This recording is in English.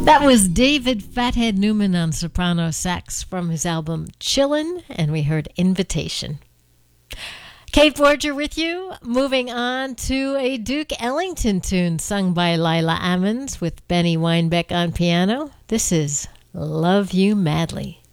That was David Fathead Newman on soprano sax from his album Chillin', and we heard Invitation. Kate Borger with you, moving on to a Duke Ellington tune sung by Lila Ammons with Benny Weinbeck on piano. This is Love You Madly.